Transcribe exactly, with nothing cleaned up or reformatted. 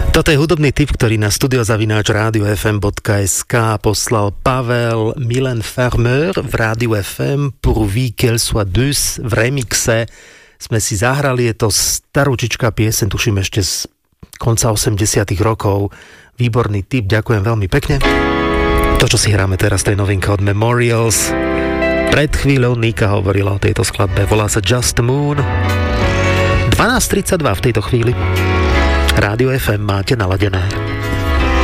Toto je hudobný tip, ktorý na studiozavináč rádio ef em bodka es ká poslal Pavel Milen Farmer v rádiu ef em Pourvu qu'elle soit douce v remixe. Sme si zahrali, je to staručičká pieseň, tuším ešte z konca osemdesiatych rokov. Výborný tip, ďakujem veľmi pekne. To, čo si hráme teraz, to je novinka od Memorials. Pred chvíľou Nika hovorila o tejto skladbe, volá sa Just Moon. dvanásť tridsaťdva v tejto chvíli. Rádio ef em máte naladené.